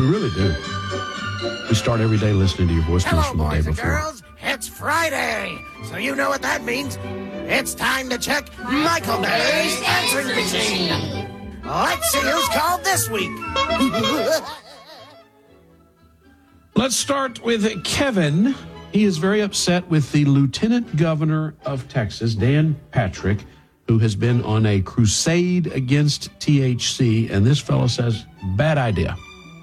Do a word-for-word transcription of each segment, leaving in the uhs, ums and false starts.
We really do. We start every day listening to your voicemails Hello, from the day boys and before. girls. It's Friday, so you know what that means. It's time to check Michael May's answering machine. Let's see who's called this week. Let's start with Kevin. He is very upset with the Lieutenant Governor of Texas, Dan Patrick, who has been on a crusade against T H C, and this fellow says, bad idea.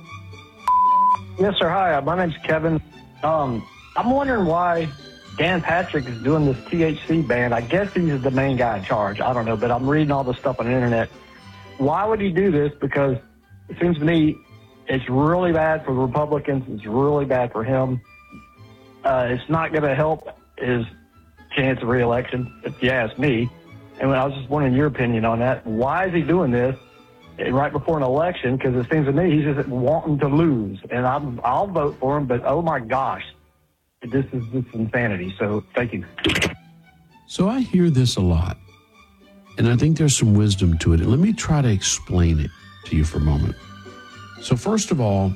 Yes, sir. Hi, my name's Kevin. Um, I'm wondering why Dan Patrick is doing this T H C ban. I guess he's the main guy in charge. I don't know, but I'm reading all this stuff on the internet. Why would he do this? Because it seems to me it's really bad for the Republicans. It's really bad for him. Uh, it's not going to help his chance of re-election, if you ask me. And I was just wondering your opinion on that. Why is he doing this right before an election? Because it seems to me he's just wanting to lose. And I'm, I'll vote for him, but oh my gosh, this is this is insanity. So thank you. So I hear this a lot, and I think there's some wisdom to it. And let me try to explain it to you for a moment. So first of all,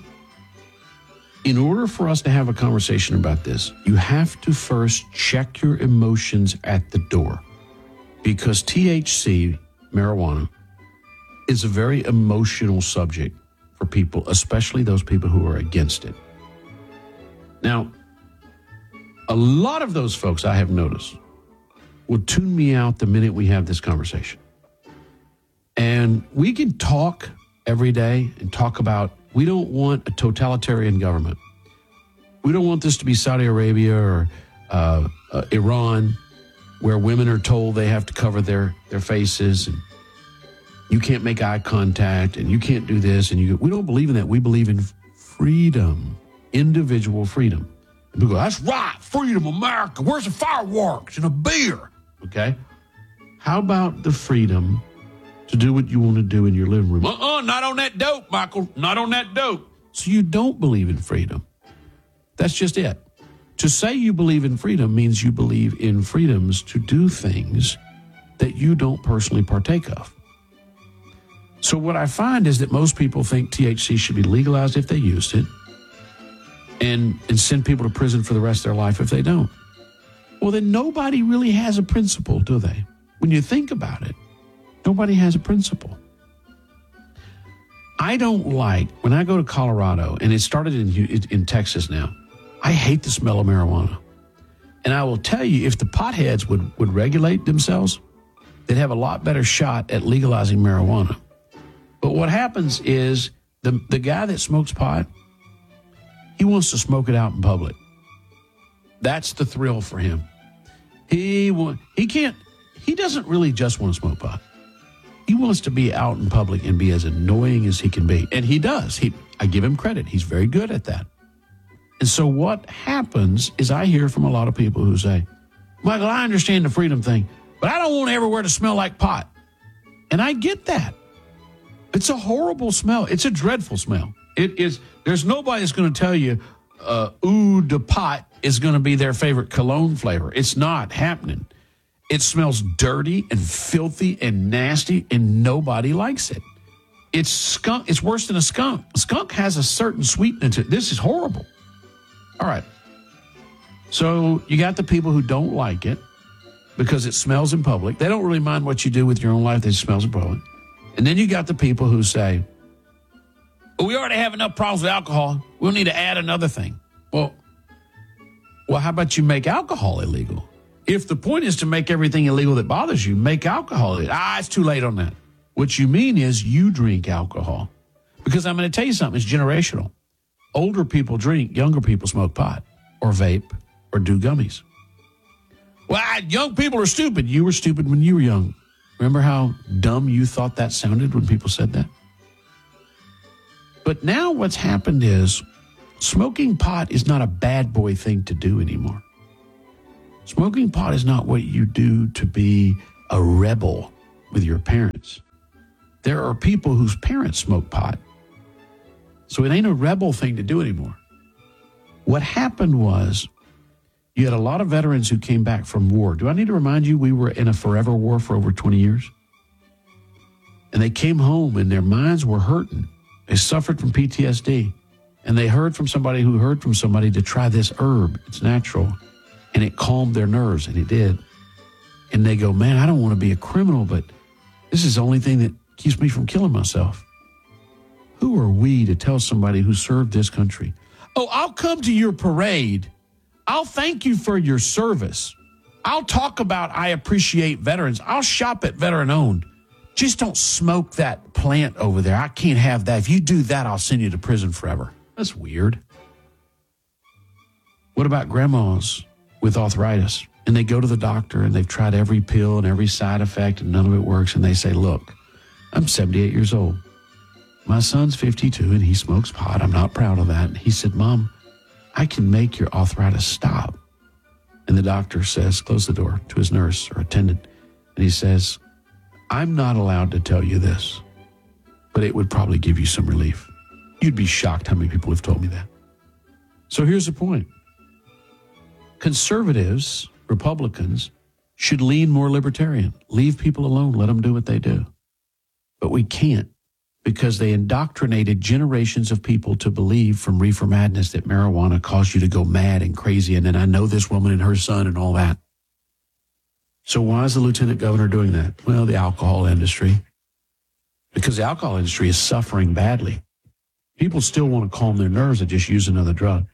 in order for us to have a conversation about this, you have to first check your emotions at the door. Because T H C, marijuana, is a very emotional subject for people, especially those people who are against it. Now, a lot of those folks I have noticed will tune me out the minute we have this conversation. And we can talk every day and talk about, we don't want a totalitarian government. We don't want this to be Saudi Arabia or uh, uh, Iran, where women are told they have to cover their, their faces and you can't make eye contact and you can't do this. And you, we don't believe in that. We believe in freedom, individual freedom. And people go, that's right, freedom, America. Where's the fireworks and a beer? Okay. How about the freedom to do what you want to do in your living room? Uh-uh, not on that dope, Michael. Not on that dope. So you don't believe in freedom. That's just it. To say you believe in freedom means you believe in freedoms to do things that you don't personally partake of. So what I find is that most people think T H C should be legalized if they used it and, and send people to prison for the rest of their life if they don't. Well, then nobody really has a principle, do they? When you think about it, nobody has a principle. I don't like, when I go to Colorado, and it started in, in Texas now, I hate the smell of marijuana. And I will tell you, if the potheads would, would regulate themselves, they'd have a lot better shot at legalizing marijuana. But what happens is the, the guy that smokes pot, he wants to smoke it out in public. That's the thrill for him. He wa- he can't, he doesn't really just want to smoke pot. He wants to be out in public and be as annoying as he can be. And he does. He, I give him credit. He's very good at that. And so what happens is I hear from a lot of people who say, Michael, I understand the freedom thing, but I don't want everywhere to smell like pot. And I get that. It's a horrible smell. It's a dreadful smell. It is. There's nobody that's going to tell you, uh, ooh, de pot is going to be their favorite cologne flavor. It's not happening. It smells dirty and filthy and nasty, and nobody likes it. It's skunk. It's worse than a skunk. A skunk has a certain sweetness to it. This is horrible. All right. So you got the people who don't like it because it smells in public. They don't really mind what you do with your own life. It smells in public. And then you got the people who say, well, we already have enough problems with alcohol. We'll need to add another thing. Well, well, how about you make alcohol illegal? If the point is to make everything illegal that bothers you, make alcohol illegal. Ah, it's too late on that. What you mean is you drink alcohol. Because I'm going to tell you something, it's generational. Older people drink, younger people smoke pot or vape or do gummies. Well, young people are stupid. You were stupid when you were young. Remember how dumb you thought that sounded when people said that? But now what's happened is smoking pot is not a bad boy thing to do anymore. Smoking pot is not what you do to be a rebel with your parents. There are people whose parents smoke pot. So it ain't a rebel thing to do anymore. What happened was you had a lot of veterans who came back from war. Do I need to remind you we were in a forever war for over twenty years? And they came home and their minds were hurting. They suffered from P T S D. And they heard from somebody who heard from somebody to try this herb. It's natural. And it calmed their nerves, and it did. And they go, man, I don't want to be a criminal, but this is the only thing that keeps me from killing myself. Who are we to tell somebody who served this country, oh, I'll come to your parade. I'll thank you for your service. I'll talk about I appreciate veterans. I'll shop at veteran-owned. Just don't smoke that plant over there. I can't have that. If you do that, I'll send you to prison forever. That's weird. What about grandmas with arthritis? And they go to the doctor and they've tried every pill and every side effect and none of it works. And they say, look, I'm seventy-eight years old. My son's fifty-two and he smokes pot. I'm not proud of that. And he said, Mom, I can make your arthritis stop. And the doctor says, close the door to his nurse or attendant. And he says, I'm not allowed to tell you this, but it would probably give you some relief. You'd be shocked how many people have told me that. So here's the point. Conservatives, Republicans, should lean more libertarian. Leave people alone. Let them do what they do. But we can't, because they indoctrinated generations of people to believe from reefer madness that marijuana caused you to go mad and crazy. And then I know this woman and her son and all that. So why is the lieutenant governor doing that? Well, the alcohol industry. Because the alcohol industry is suffering badly. People still want to calm their nerves and just use another drug.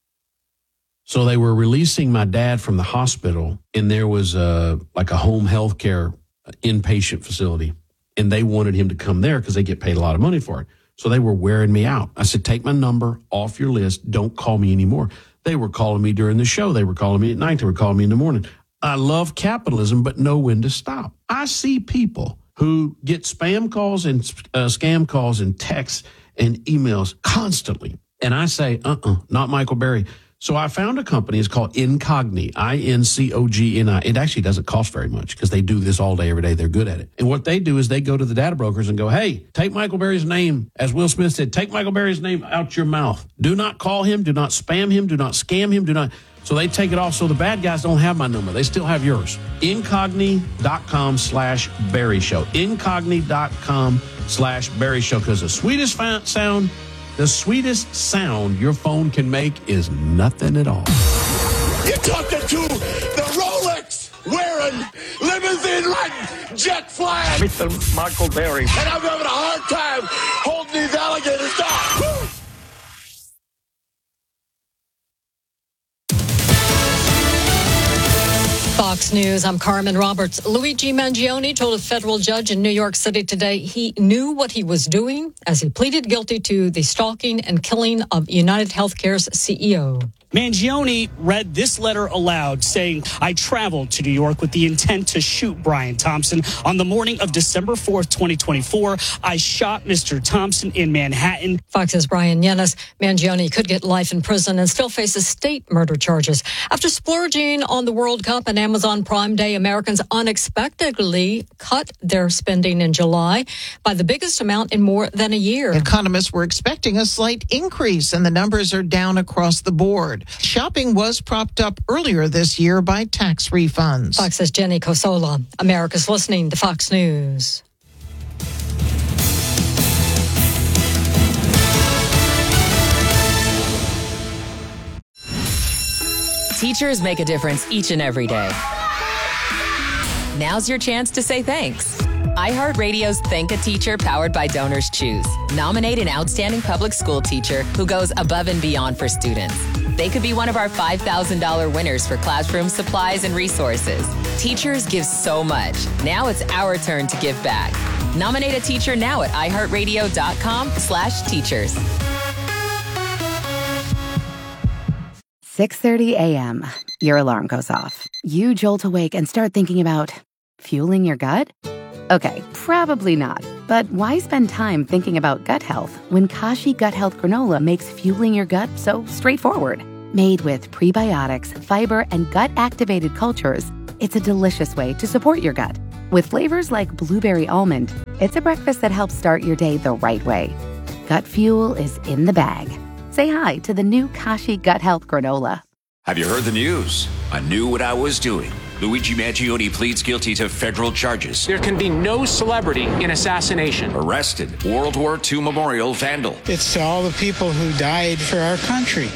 So they were releasing my dad from the hospital, and there was a, like a home health care inpatient facility. And they wanted him to come there because they get paid a lot of money for it. So they were wearing me out. I said, take my number off your list. Don't call me anymore. They were calling me during the show. They were calling me at night. They were calling me in the morning. I love capitalism, but know when to stop. I see people who get spam calls and uh, scam calls and texts and emails constantly. And I say, uh-uh, not Michael Berry. So I found a company. It's called Incogni, I N C O G N I. It actually doesn't cost very much because they do this all day, every day. They're good at it. And what they do is they go to the data brokers and go, hey, take Michael Berry's name. As Will Smith said, take Michael Berry's name out your mouth. Do not call him. Do not spam him. Do not scam him. Do not. So they take it off. So the bad guys don't have my number. They still have yours. Incogni.com slash Berry Show. Incogni.com slash Berry Show. Because the sweetest sound... The sweetest sound your phone can make is nothing at all. You're talking to the Rolex wearing, limousine riding, jet flying Mister Michael Berry. And I'm having a hard time holding these alligators down. Woo! Fox News, I'm Carmen Roberts. Luigi Mangione told a federal judge in New York City today he knew what he was doing as he pleaded guilty to the stalking and killing of United Healthcare's C E O. Mangione read this letter aloud, saying, I traveled to New York with the intent to shoot Brian Thompson. On the morning of December fourth, twenty twenty-four, I shot Mister Thompson in Manhattan. Fox's Brian Yennis. Mangione could get life in prison and still faces state murder charges. After splurging on the World Cup and Amazon Prime Day, Americans unexpectedly cut their spending in July by the biggest amount in more than a year. Economists were expecting a slight increase, and the numbers are down across the board. Shopping was propped up earlier this year by tax refunds. Fox's Jenny Cosola. America's listening to Fox News. Teachers make a difference each and every day. Now's your chance to say thanks. iHeartRadio's Thank a Teacher, powered by Donors Choose. Nominate an outstanding public school teacher who goes above and beyond for students. They could be one of our five thousand dollars winners for classroom supplies and resources. Teachers give so much. Now it's our turn to give back. Nominate a teacher now at iHeartRadio.com slash teachers. six thirty a.m. Your alarm goes off. You jolt awake and start thinking about fueling your gut? Okay, probably not. But why spend time thinking about gut health when Kashi Gut Health Granola makes fueling your gut so straightforward? Made with prebiotics, fiber, and gut-activated cultures, it's a delicious way to support your gut. With flavors like blueberry almond, it's a breakfast that helps start your day the right way. Gut fuel is in the bag. Say hi to the new Kashi Gut Health Granola. Have you heard the news? I knew what I was doing. Luigi Mangione pleads guilty to federal charges. There can be no celebrity in assassination. Arrested. World War Two memorial vandal. It's to all the people who died for our country.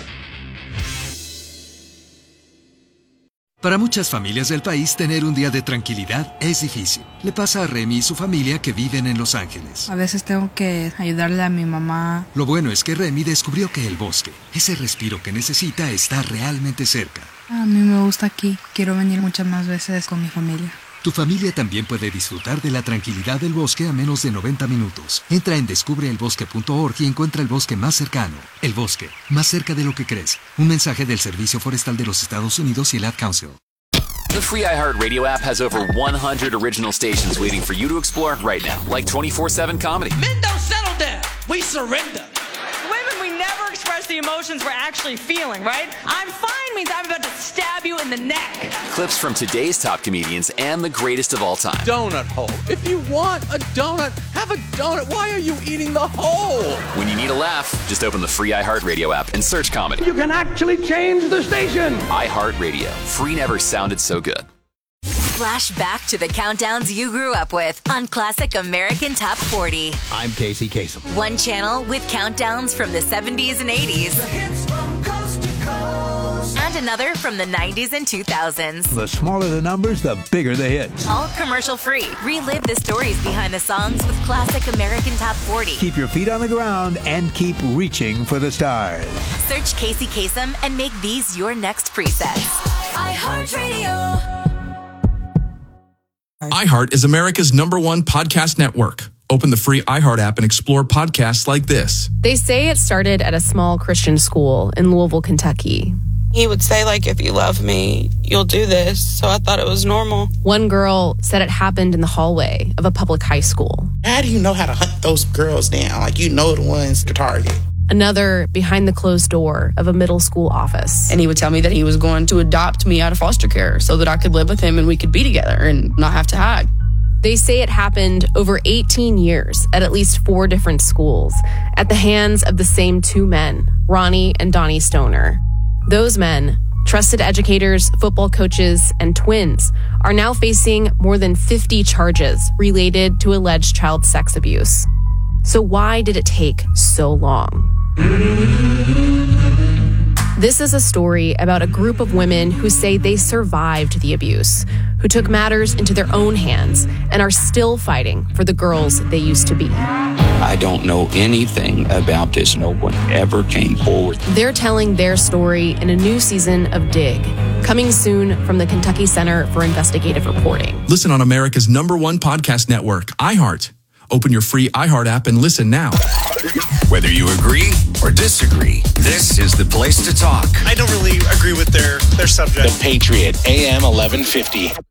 Para muchas familias del país, tener un día de tranquilidad es difícil. Le pasa a Remy y su familia que viven en Los Ángeles. A veces tengo que ayudarle a mi mamá. Lo bueno es que Remy descubrió que el bosque, ese respiro que necesita, está realmente cerca. A mí me gusta aquí. Quiero venir muchas más veces con mi familia. Tu familia también puede disfrutar de la tranquilidad del bosque a menos de noventa minutos. Entra en descubre el bosque punto org y encuentra el bosque más cercano. El bosque, más cerca de lo que crees. Un mensaje del Servicio Forestal de los Estados Unidos y el Ad Council. The free iHeartRadio app has over one hundred original stations waiting for you to explore right now, like twenty-four seven comedy. Men don't settle down. We surrender. Women, we never express the emotions we're actually feeling, right? I'm fine means I'm about to stab you in the neck. Clips from today's top comedians and the greatest of all time. Donut hole. If you want a donut, have a donut. Why are you eating the hole? When you need a laugh, just open the free iHeartRadio app and search comedy. You can actually change the station. iHeartRadio. Free never sounded so good. Flash back to the countdowns you grew up with on Classic American Top forty. I'm Casey Kasem. One channel with countdowns from the seventies and eighties. The hits from coast to coast. And another from the nineties and two thousands. The smaller the numbers, the bigger the hits. All commercial free. Relive the stories behind the songs with Classic American Top forty. Keep your feet on the ground and keep reaching for the stars. Search Casey Kasem and make these your next presets. iHeartRadio. iHeart is America's number one podcast network. Open the free iHeart app and explore podcasts like this. They say it started at a small Christian school in Louisville, Kentucky. He would say, like, if you love me, you'll do this. So I thought it was normal. One girl said it happened in the hallway of a public high school. How do you know how to hunt those girls down? Like, you know the ones to target. Another behind the closed door of a middle school office. And he would tell me that he was going to adopt me out of foster care so that I could live with him and we could be together and not have to hide. They say it happened over eighteen years at at least four different schools at the hands of the same two men, Ronnie and Donnie Stoner. Those men, trusted educators, football coaches, and twins, are now facing more than fifty charges related to alleged child sex abuse. So why did it take so long? This is a story about a group of women who say they survived the abuse, who took matters into their own hands and are still fighting for the girls they used to be. I don't know anything about this. No one ever came forward. They're telling their story in a new season of Dig, coming soon from the Kentucky Center for Investigative Reporting. Listen on America's number one podcast network, iHeart. Open your free iHeart app and listen now. Whether you agree or disagree, this is the place to talk. I don't really agree with their, their subject. The Patriot, A M eleven fifty.